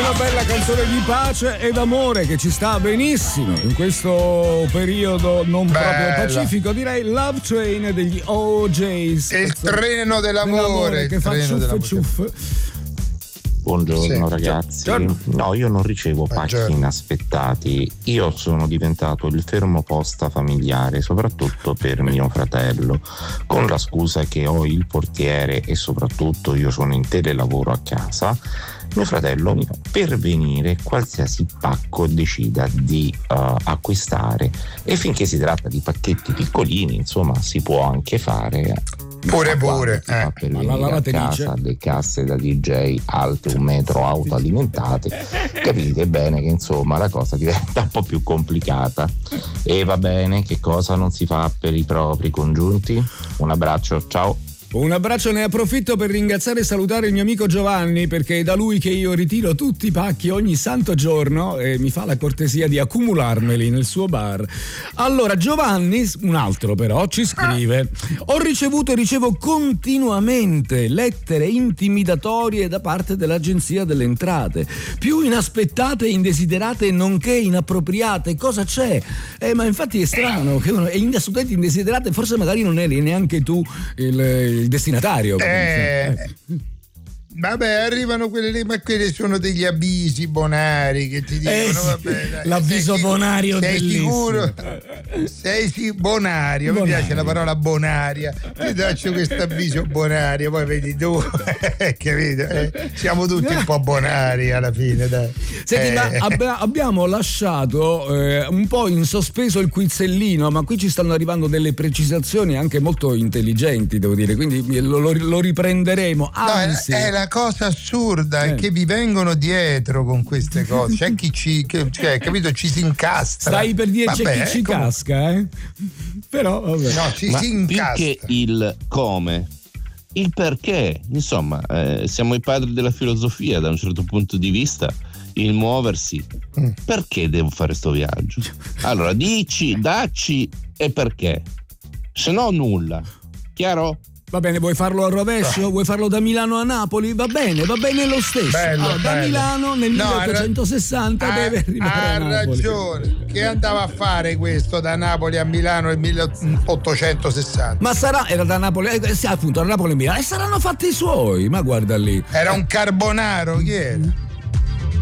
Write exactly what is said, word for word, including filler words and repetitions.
una bella canzone di pace ed amore che ci sta benissimo in questo periodo non Bella. proprio pacifico, direi. Love Train degli O Js. Il treno dell'amore, dell'amore che il fa treno ciuff dell'amore. ciuff. Buongiorno Sì. ragazzi. Buongiorno. No, io non ricevo pacchi Buongiorno. inaspettati. Io sono diventato il fermo posta familiare, soprattutto per mio fratello, con la scusa che ho il portiere e soprattutto io sono in telelavoro a casa. Mio fratello mi fa pervenire qualsiasi pacco decida di uh, acquistare, e finché si tratta di pacchetti piccolini, insomma, si può anche fare. Pure pure, Si fa eh. per Ma la venire a lavatrice? casa le casse da D J alte un metro, autoalimentate, capite bene che insomma la cosa diventa un po' più complicata. E va bene, che cosa non si fa per i propri congiunti? Un abbraccio, ciao. Un abbraccio, ne approfitto per ringraziare e salutare il mio amico Giovanni, perché è da lui che io ritiro tutti i pacchi ogni santo giorno e mi fa la cortesia di accumularmeli nel suo bar. Allora Giovanni, un altro però, ci scrive: ho ricevuto e ricevo continuamente lettere intimidatorie da parte dell'Agenzia delle Entrate, più inaspettate e indesiderate nonché inappropriate. Cosa c'è? Eh, ma infatti è strano che uno è in- assolutamente indesiderate, forse magari non eri neanche tu il il destinatario. Eh, vabbè, arrivano quelle lì, ma quelli sono degli avvisi bonari che ti dicono, Eh sì, vabbè, dai, l'avviso sei- bonario sei bellissimo. sicuro? Sei sì, bonario, mi Bonario. piace la parola bonaria, ti faccio questo avviso bonario, poi vedi tu, capito? Eh, siamo tutti un po' bonari alla fine, dai. Senti, Eh, ma abbi- abbiamo lasciato eh, un po' in sospeso il quizellino, ma qui ci stanno arrivando delle precisazioni anche molto intelligenti, devo dire, quindi lo, lo- lo riprenderemo. no, è, Anzi, è la cosa assurda Eh. è che vi vengono dietro con queste cose, c'è chi ci, che, cioè, capito, ci si incastra. stai per dirci Vabbè, chi ci comunque- casca, eh? Però vabbè. No, ci Ma si più incastra. che il come, il perché, insomma, eh, siamo i padri della filosofia da un certo punto di vista, il muoversi. Mm. Perché devo fare sto viaggio? Allora, dici, dacci e perché, se no nulla, chiaro? Va bene, vuoi farlo a rovescio? Vuoi farlo da Milano a Napoli? Va bene, va bene lo stesso. Bello, Allora, da bello. Milano nel No, milleottocentosessanta ha- deve arrivare ha a Napoli. ragione. Che andava a fare questo da Napoli a Milano nel milleottocentosessanta? Ma sarà, era da Napoli, eh, sì, appunto, da Napoli a Milano, e saranno fatti i suoi, ma guarda lì. Era un carbonaro, chi era?